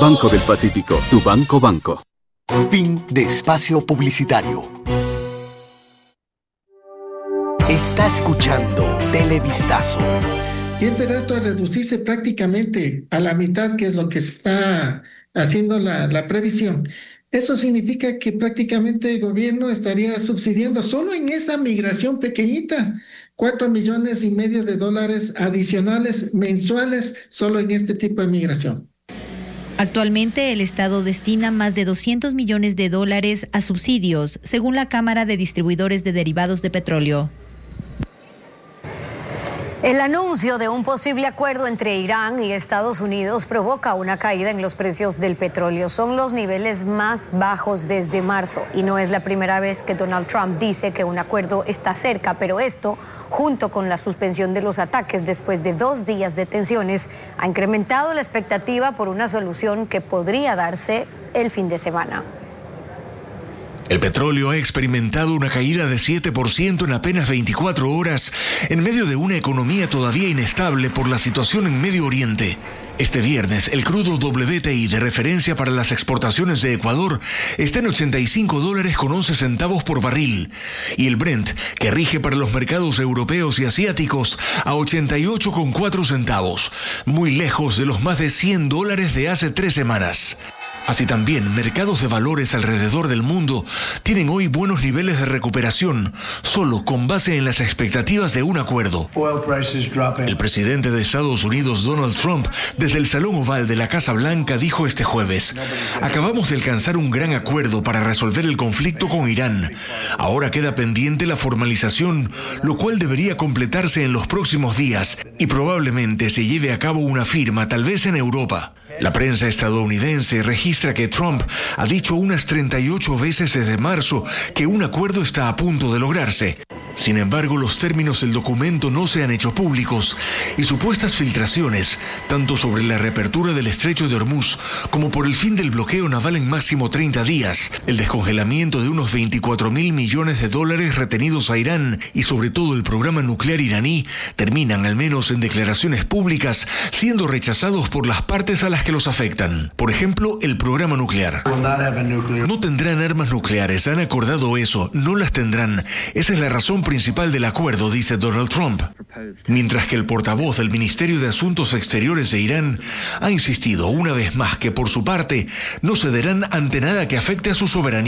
Banco del Pacífico, tu banco. Fin de espacio publicitario. Está escuchando Televistazo. Y este dato a reducirse prácticamente a la mitad, que es lo que se está haciendo la previsión. Eso significa que prácticamente el gobierno estaría subsidiando solo en esa migración pequeñita $4,5 millones adicionales mensuales solo en este tipo de migración. Actualmente el Estado destina más de $200 millones a subsidios, según la Cámara de Distribuidores de Derivados de Petróleo. El anuncio de un posible acuerdo entre Irán y Estados Unidos provoca una caída en los precios del petróleo. Son los niveles más bajos desde marzo y no es la primera vez que Donald Trump dice que un acuerdo está cerca, pero esto, junto con la suspensión de los ataques después de 2 días de tensiones, ha incrementado la expectativa por una solución que podría darse el fin de semana. El petróleo ha experimentado una caída de 7% en apenas 24 horas, en medio de una economía todavía inestable por la situación en Medio Oriente. Este viernes, el crudo WTI de referencia para las exportaciones de Ecuador está en $85.11 por barril, y el Brent, que rige para los mercados europeos y asiáticos, a 88,4 centavos, muy lejos de los más de $100 de hace 3 semanas. Así también, mercados de valores alrededor del mundo tienen hoy buenos niveles de recuperación, solo con base en las expectativas de un acuerdo. El presidente de Estados Unidos, Donald Trump, desde el Salón Oval de la Casa Blanca, dijo este jueves: acabamos de alcanzar un gran acuerdo para resolver el conflicto con Irán. Ahora queda pendiente la formalización, lo cual debería completarse en los próximos días y probablemente se lleve a cabo una firma, tal vez en Europa. La prensa estadounidense registra que Trump ha dicho unas 38 veces desde marzo que un acuerdo está a punto de lograrse. Sin embargo, los términos del documento no se han hecho públicos y supuestas filtraciones, tanto sobre la reapertura del estrecho de Hormuz como por el fin del bloqueo naval en máximo 30 días, el descongelamiento de unos $24,000 millones retenidos a Irán y sobre todo el programa nuclear iraní, terminan, al menos en declaraciones públicas, siendo rechazados por las partes a las que los afectan. Por ejemplo, el programa nuclear. No tendrán armas nucleares, han acordado eso, no las tendrán. Esa es la razón principal del acuerdo, dice Donald Trump. Mientras que el portavoz del Ministerio de Asuntos Exteriores de Irán ha insistido una vez más que por su parte no cederán ante nada que afecte a su soberanía.